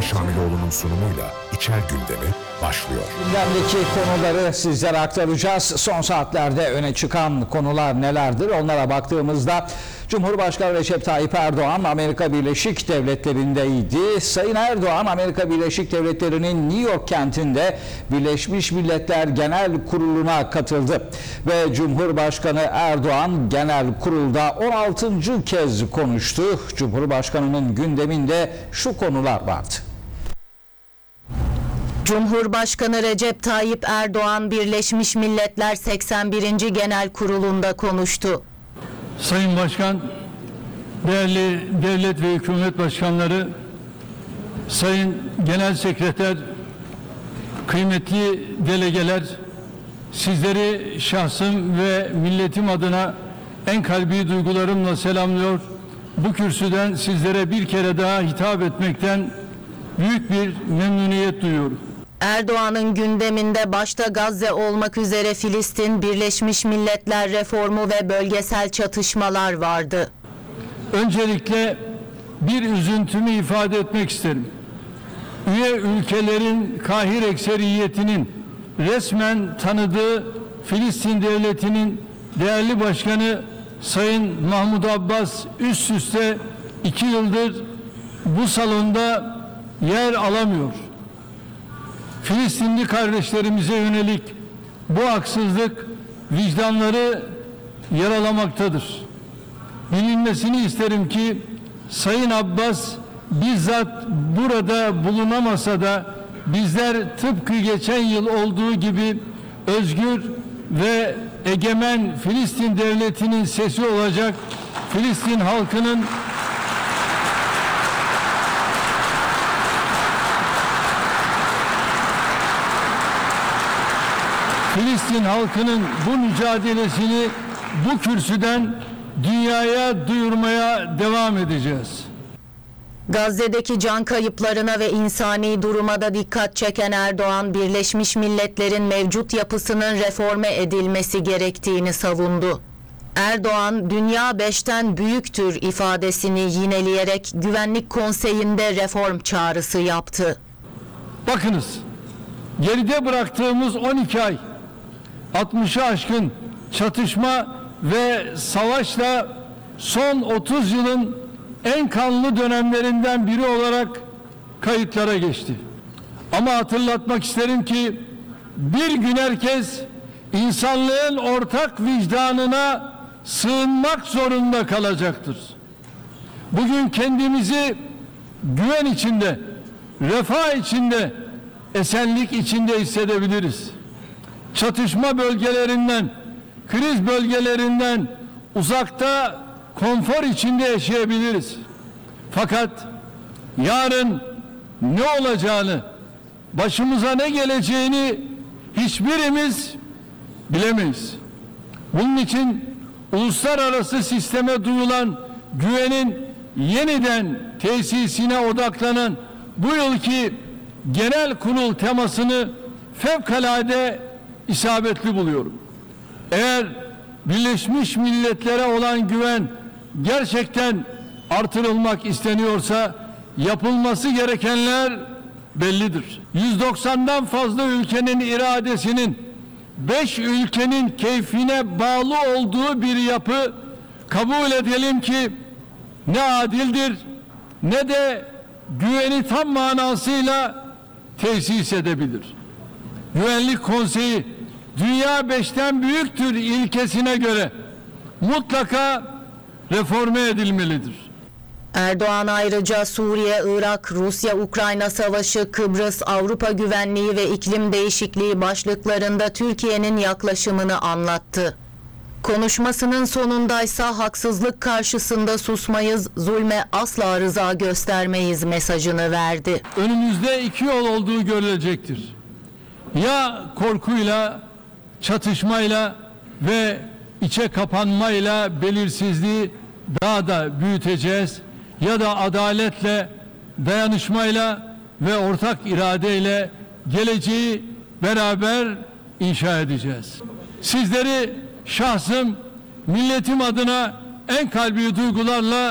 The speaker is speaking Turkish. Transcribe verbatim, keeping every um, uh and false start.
Şamiloğlu'nun sunumuyla İçer Gündemi başlıyor. Gündemdeki konuları sizlere aktaracağız. Son saatlerde öne çıkan konular nelerdir? Onlara baktığımızda Cumhurbaşkanı Recep Tayyip Erdoğan Amerika Birleşik Devletleri'ndeydi. Sayın Erdoğan Amerika Birleşik Devletleri'nin New York kentinde Birleşmiş Milletler Genel Kurulu'na katıldı. Ve Cumhurbaşkanı Erdoğan Genel Kurul'da on altıncı kez konuştu. Cumhurbaşkanının gündeminde şu konular vardı. Cumhurbaşkanı Recep Tayyip Erdoğan Birleşmiş Milletler seksen birinci Genel Kurulu'nda konuştu. Sayın Başkan, değerli devlet ve hükümet başkanları, Sayın Genel Sekreter, kıymetli delegeler, sizleri şahsım ve milletim adına en kalbi duygularımla selamlıyor. Bu kürsüden sizlere bir kere daha hitap etmekten büyük bir memnuniyet duyuyorum. Erdoğan'ın gündeminde başta Gazze olmak üzere Filistin, Birleşmiş Milletler reformu ve bölgesel çatışmalar vardı. Öncelikle bir üzüntümü ifade etmek isterim. Üye ülkelerin kahir ekseriyetinin resmen tanıdığı Filistin Devleti'nin değerli başkanı Sayın Mahmud Abbas üst üste iki yıldır bu salonda yer alamıyor. Filistinli kardeşlerimize yönelik bu haksızlık vicdanları yaralamaktadır. Bilinmesini isterim ki Sayın Abbas bizzat burada bulunamasa da bizler tıpkı geçen yıl olduğu gibi özgür ve egemen Filistin devletinin sesi olacak, Filistin halkının Filistin halkının bu mücadelesini bu kürsüden dünyaya duyurmaya devam edeceğiz. Gazze'deki can kayıplarına ve insani duruma da dikkat çeken Erdoğan, Birleşmiş Milletler'in mevcut yapısının reforme edilmesi gerektiğini savundu. Erdoğan, dünya beşten büyüktür ifadesini yineleyerek Güvenlik Konseyi'nde reform çağrısı yaptı. Bakınız, geride bıraktığımız on iki ay, altmışı aşkın çatışma ve savaşla son otuz yılın en kanlı dönemlerinden biri olarak kayıtlara geçti. Ama hatırlatmak isterim ki bir gün herkes insanlığın ortak vicdanına sığınmak zorunda kalacaktır. Bugün kendimizi güven içinde, refah içinde, esenlik içinde hissedebiliriz. Çatışma bölgelerinden, kriz bölgelerinden uzakta konfor içinde yaşayabiliriz. Fakat yarın ne olacağını, başımıza ne geleceğini hiçbirimiz bilemeyiz. Bunun için uluslararası sisteme duyulan güvenin yeniden tesisine odaklanan bu yılki genel kurul temasını fevkalade isabetli buluyorum. Eğer Birleşmiş Milletler'e olan güven gerçekten artırılmak isteniyorsa yapılması gerekenler bellidir. yüz doksandan fazla ülkenin iradesinin beş ülkenin keyfine bağlı olduğu bir yapı kabul edelim ki ne adildir ne de güveni tam manasıyla tesis edebilir. Güvenlik Konseyi dünya beşten büyüktür ilkesine göre mutlaka reforme edilmelidir. Erdoğan ayrıca Suriye, Irak, Rusya, Ukrayna savaşı, Kıbrıs, Avrupa güvenliği ve iklim değişikliği başlıklarında Türkiye'nin yaklaşımını anlattı. Konuşmasının sonundaysa haksızlık karşısında susmayız, zulme asla rıza göstermeyiz mesajını verdi. Önümüzde iki yol olduğu görülecektir. Ya korkuyla, çatışmayla ve içe kapanmayla belirsizliği daha da büyüteceğiz ya da adaletle, dayanışmayla ve ortak iradeyle geleceği beraber inşa edeceğiz. Sizleri şahsım, milletim adına en kalbi duygularla